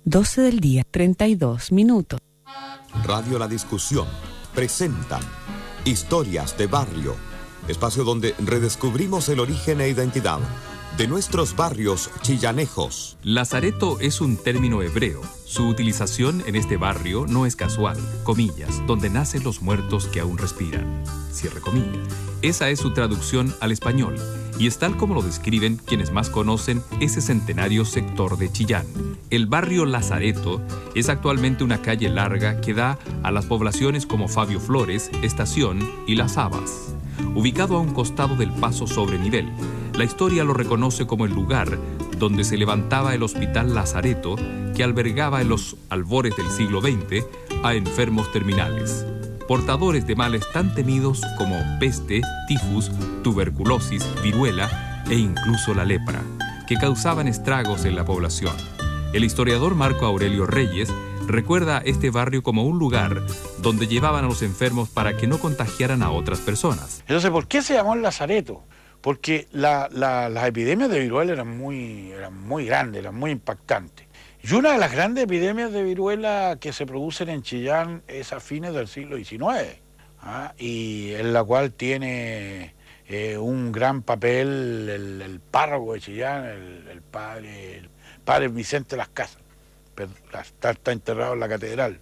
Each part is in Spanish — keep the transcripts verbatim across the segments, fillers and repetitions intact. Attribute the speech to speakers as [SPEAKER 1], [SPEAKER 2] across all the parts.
[SPEAKER 1] doce del día, treinta y dos minutos.
[SPEAKER 2] Radio La Discusión presentan Historias de Barrio, espacio donde redescubrimos el origen e identidad de nuestros barrios chillanejos.
[SPEAKER 3] Lazareto es un término hebreo. Su utilización en este barrio no es casual, comillas, donde nacen los muertos que aún respiran. Cierre comillas. Esa es su traducción al español, y es tal como lo describen quienes más conocen ese centenario sector de Chillán. El barrio Lazareto es actualmente una calle larga que da a las poblaciones como Fabio Flores, Estación y Las Habas. Ubicado a un costado del paso sobre nivel, la historia lo reconoce como el lugar donde se levantaba el Hospital Lazareto, que albergaba en los albores del siglo veinte a enfermos terminales, portadores de males tan temidos como peste, tifus, tuberculosis, viruela e incluso la lepra, que causaban estragos en la población. El historiador Marco Aurelio Reyes recuerda este barrio como un lugar donde llevaban a los enfermos para que no contagiaran a otras personas.
[SPEAKER 4] Entonces, ¿por qué se llamó el Lazareto? Porque la, la, las epidemias de viruela eran muy, eran muy grandes, eran muy impactantes. Y una de las grandes epidemias de viruela que se producen en Chillán es a fines del siglo diecinueve, ¿ah? Y en la cual tiene eh, un gran papel el, el párroco de Chillán, el, el, padre, el padre Vicente Las Casas, pero está, está enterrado en la catedral.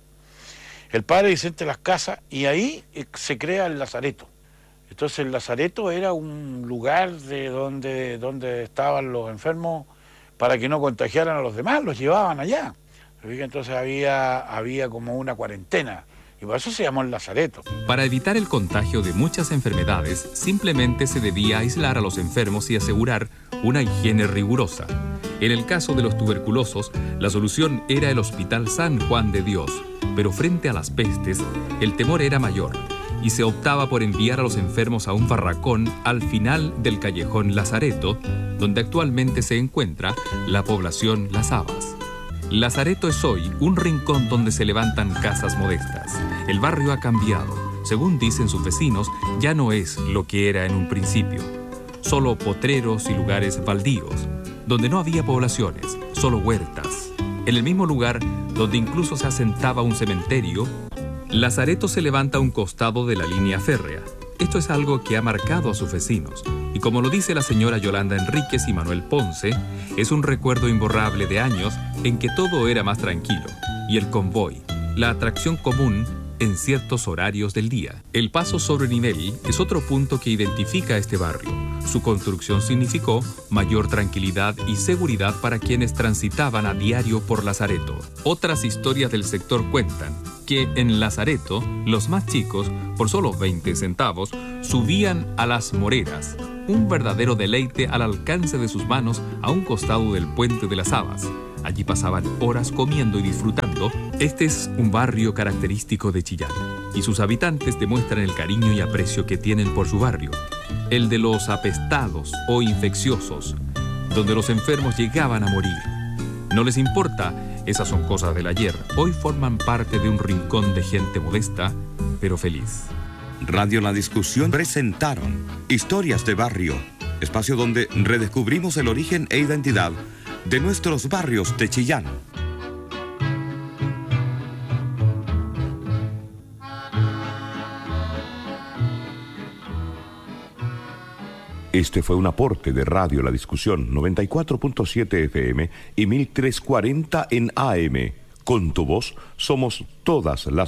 [SPEAKER 4] El padre Vicente Las Casas, y ahí se crea el Lazareto. Entonces el Lazareto era un lugar de donde, donde estaban los enfermos para que no contagiaran a los demás, los llevaban allá. Entonces había, había como una cuarentena, y por eso se llamó el Lazareto.
[SPEAKER 3] Para evitar el contagio de muchas enfermedades, simplemente se debía aislar a los enfermos y asegurar una higiene rigurosa. En el caso de los tuberculosos, la solución era el Hospital San Juan de Dios, pero frente a las pestes, el temor era mayor, y se optaba por enviar a los enfermos a un barracón al final del callejón Lazareto, donde actualmente se encuentra la población Las Habas. Lazareto es hoy un rincón donde se levantan casas modestas. El barrio ha cambiado. Según dicen sus vecinos, ya no es lo que era en un principio. Solo potreros y lugares baldíos, donde no había poblaciones, solo huertas. En el mismo lugar donde incluso se asentaba un cementerio, Lazareto se levanta a un costado de la línea férrea. Esto es algo que ha marcado a sus vecinos, y como lo dice la señora Yolanda Enríquez y Manuel Ponce, es un recuerdo imborrable de años en que todo era más tranquilo, y el convoy, la atracción común en ciertos horarios del día. El paso sobre nivel es otro punto que identifica a este barrio. Su construcción significó mayor tranquilidad y seguridad para quienes transitaban a diario por Lazareto. Otras historias del sector cuentan que en Lazareto, los más chicos, por solo veinte centavos, subían a las moreras, un verdadero deleite al alcance de sus manos a un costado del puente de Las Habas. Allí pasaban horas comiendo y disfrutando. Este es un barrio característico de Chillán, y sus habitantes demuestran el cariño y aprecio que tienen por su barrio, el de los apestados o infecciosos, donde los enfermos llegaban a morir. No les importa, esas son cosas del ayer. Hoy forman parte de un rincón de gente modesta, pero feliz.
[SPEAKER 2] Radio La Discusión presentaron Historias de Barrio, espacio donde redescubrimos el origen e identidad de nuestros barrios de Chillán. Este fue un aporte de Radio La Discusión, noventa y cuatro punto siete F M y mil trescientos cuarenta en A M. Con tu voz somos todas las